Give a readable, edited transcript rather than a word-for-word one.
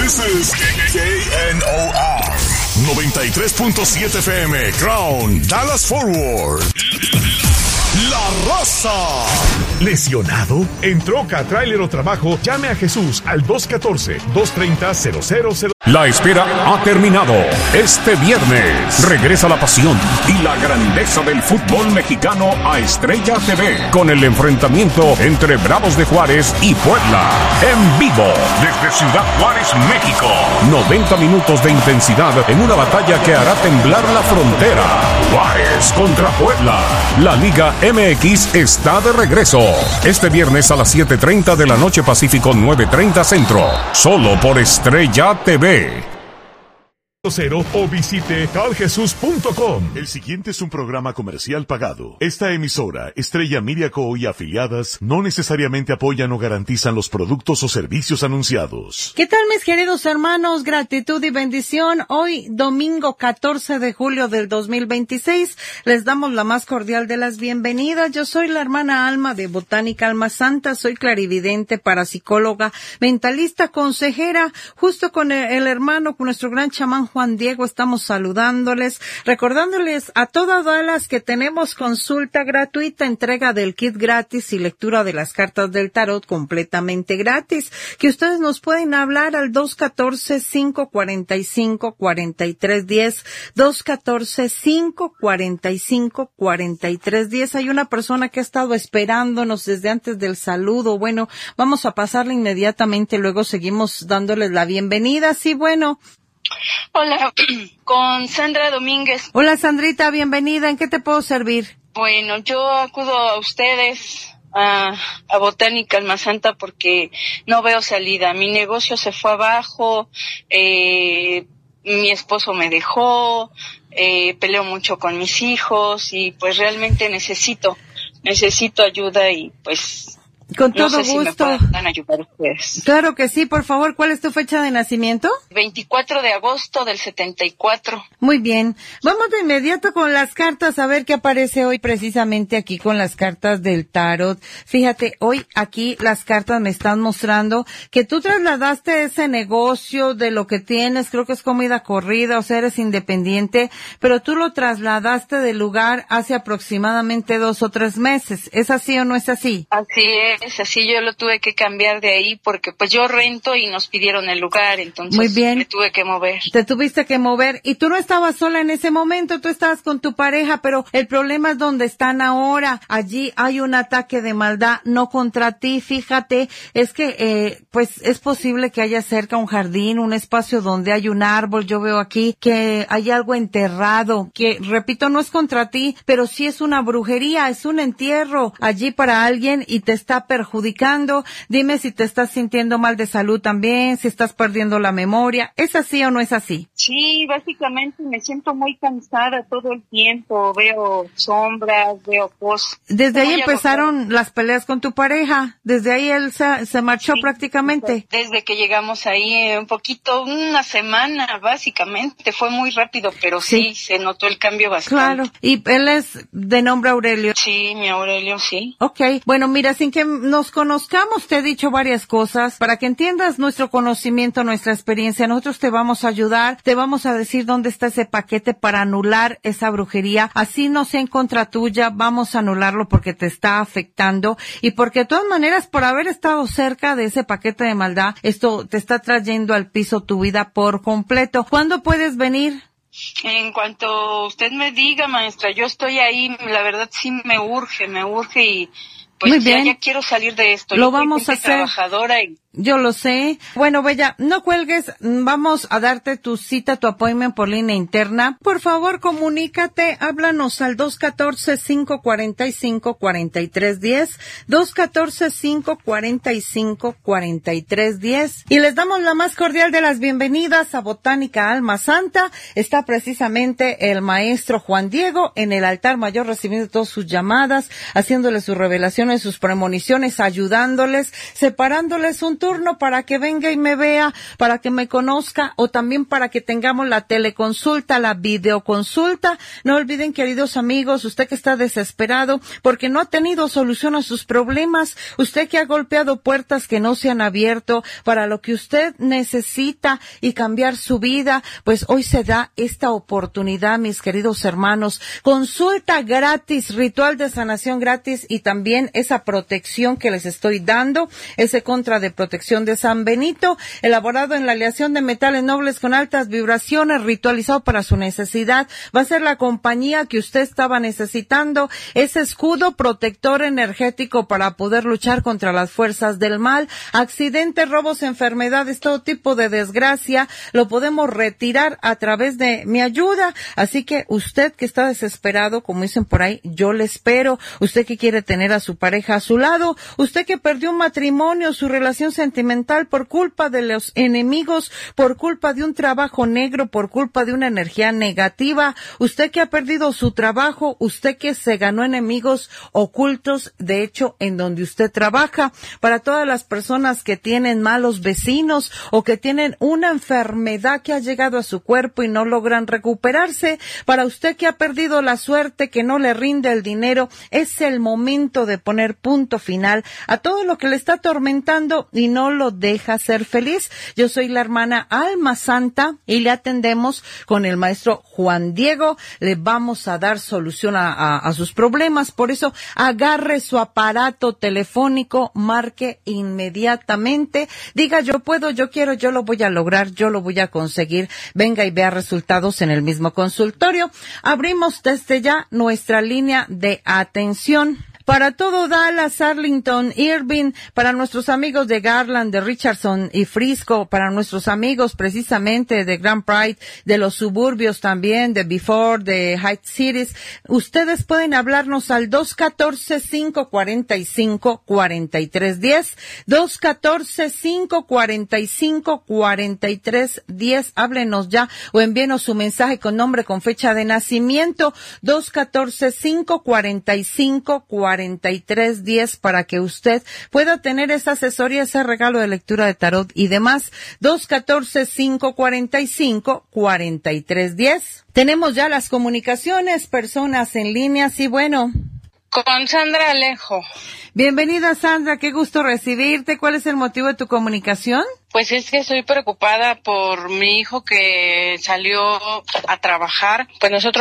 This is KNOR 93.7 FM, Crown, Dallas Forward. La Raza. ¿Lesionado? ¿En troca, tráiler o trabajo? Llame a Jesús al 214-230-0000. La espera ha terminado. Este viernes regresa la pasión y la grandeza del fútbol mexicano a Estrella TV con el enfrentamiento entre Bravos de Juárez y Puebla. En vivo desde Ciudad Juárez, México. 90 minutos de intensidad en una batalla que hará temblar la frontera. Juárez contra Puebla. La Liga MX está de regreso. Este viernes a las 7:30 de la noche Pacífico, 9:30 Centro. Solo por Estrella TV. O visite caljesus.com. El siguiente es un programa comercial pagado. Esta emisora, Estrella Media Co. y afiliadas, no necesariamente apoyan o garantizan los productos o servicios anunciados. ¿Qué tal, mis queridos hermanos? Gratitud y bendición. Hoy, domingo 14 de julio del 2026, les damos la más cordial de las bienvenidas. Yo soy la hermana Alma de Botánica Alma Santa, soy clarividente, parapsicóloga, mentalista, consejera, justo con el hermano, con nuestro gran chamán Juan Diego, estamos saludándoles, recordándoles a toda Dallas que tenemos consulta gratuita, entrega del kit gratis y lectura de las cartas del tarot completamente gratis, que ustedes nos pueden hablar al 214-545-4310, 214-545-4310. Hay una persona que ha estado esperándonos desde antes del saludo. Bueno, vamos a pasarle inmediatamente, luego seguimos dándoles la bienvenida. Sí, bueno. Hola, con Sandra Domínguez. Hola, Sandrita, bienvenida. ¿En qué te puedo servir? Bueno, yo acudo a ustedes, a Botánica Alma Santa, porque no veo salida. Mi negocio se fue abajo, mi esposo me dejó, peleo mucho con mis hijos y pues realmente necesito ayuda y pues... Con todo no sé gusto. Si me puedan ayudar ustedes. Claro que sí, por favor, ¿cuál es tu fecha de nacimiento? 24 de agosto del 74. Muy bien. Vamos de inmediato con las cartas, a ver qué aparece hoy precisamente aquí con las cartas del tarot. Fíjate, hoy aquí las cartas me están mostrando que tú trasladaste ese negocio de lo que tienes, creo que es comida corrida, o sea, eres independiente, pero tú lo trasladaste del lugar hace aproximadamente 2 o 3 meses. ¿Es así o no es así? Así es, así yo lo tuve que cambiar de ahí porque pues yo rento y nos pidieron el lugar, entonces muy bien. Me tuve que mover. Te tuviste que mover y tú no estabas sola en ese momento, tú estabas con tu pareja, pero el problema es donde están ahora. Allí hay un ataque de maldad, no contra ti, fíjate, es que pues es posible que haya cerca un jardín, un espacio donde hay un árbol. Yo veo aquí que hay algo enterrado, que repito, no es contra ti, pero sí es una brujería, es un entierro allí para alguien y te está perjudicando. Dime si te estás sintiendo mal de salud también, si estás perdiendo la memoria. ¿Es así o no es así? Sí, básicamente me siento muy cansada todo el tiempo. Veo sombras, veo cosas. Desde ahí empezaron las peleas con tu pareja. Desde ahí él se marchó sí, prácticamente. Desde que llegamos ahí, una semana básicamente. Fue muy rápido, pero sí se notó el cambio bastante. Claro. ¿Y él es de nombre Aurelio? Sí, mi Aurelio, sí. Okay. Bueno, mira, sin que nos conozcamos, te he dicho varias cosas para que entiendas nuestro conocimiento, nuestra experiencia. Nosotros te vamos a ayudar, te vamos a decir dónde está ese paquete para anular esa brujería. Así no sea en contra tuya, vamos a anularlo porque te está afectando y porque de todas maneras, por haber estado cerca de ese paquete de maldad, esto te está trayendo al piso tu vida por completo. ¿Cuándo puedes venir? En cuanto usted me diga, maestra, yo estoy ahí, la verdad sí me urge y pues muy bien. Ya quiero salir de esto. Lo yo vamos a hacer. Trabajadora y... Yo lo sé. Bueno, Bella, no cuelgues. Vamos a darte tu cita, tu appointment por línea interna. Por favor, comunícate. Háblanos al 214-545-4310. 214-545-4310. Y les damos la más cordial de las bienvenidas a Botánica Alma Santa. Está precisamente el maestro Juan Diego en el altar mayor recibiendo todas sus llamadas, haciéndoles sus revelaciones, sus premoniciones, ayudándoles, separándoles un turno turno para que venga y me vea, para que me conozca, o también para que tengamos la teleconsulta, la videoconsulta. No olviden, queridos amigos, usted que está desesperado porque no ha tenido solución a sus problemas, usted que ha golpeado puertas que no se han abierto para lo que usted necesita y cambiar su vida, pues hoy se da esta oportunidad, mis queridos hermanos. Consulta gratis, ritual de sanación gratis, y también esa protección que les estoy dando, ese contra de protección de San Benito, elaborado en la aleación de metales nobles con altas vibraciones, ritualizado para su necesidad. Va a ser la compañía que usted estaba necesitando, ese escudo protector energético para poder luchar contra las fuerzas del mal, accidentes, robos, enfermedades, todo tipo de desgracia, lo podemos retirar a través de mi ayuda. Así que usted que está desesperado, como dicen por ahí, yo le espero. Usted que quiere tener a su pareja a su lado, usted que perdió un matrimonio, su relación sentimental por culpa de los enemigos, por culpa de un trabajo negro, por culpa de una energía negativa, usted que ha perdido su trabajo, usted que se ganó enemigos ocultos, de hecho, en donde usted trabaja, para todas las personas que tienen malos vecinos o que tienen una enfermedad que ha llegado a su cuerpo y no logran recuperarse, para usted que ha perdido la suerte, que no le rinde el dinero, es el momento de poner punto final a todo lo que le está atormentando y no lo deja ser feliz. Yo soy la hermana Alma Santa y le atendemos con el maestro Juan Diego. Le vamos a dar solución a sus problemas. Por eso agarre su aparato telefónico, marque inmediatamente, diga yo puedo, yo quiero, yo lo voy a lograr, yo lo voy a conseguir. Venga y vea resultados en el mismo consultorio. Abrimos desde ya nuestra línea de atención para todo Dallas, Arlington, Irving, para nuestros amigos de Garland, de Richardson y Frisco, para nuestros amigos precisamente de Grand Pride, de los suburbios también, de Before, de Heights Cities. Ustedes pueden hablarnos al 214-545-4310, 214-545-4310. Háblenos ya o envíenos su mensaje con nombre, con fecha de nacimiento, 214-545-4310, para que usted pueda tener esa asesoría, ese regalo de lectura de tarot y demás. 214-545-4310. Tenemos ya las comunicaciones, personas en línea, sí, bueno. Con Sandra Alejo. Bienvenida, Sandra, qué gusto recibirte. ¿Cuál es el motivo de tu comunicación? Pues es que estoy preocupada por mi hijo que salió a trabajar. Pues nosotros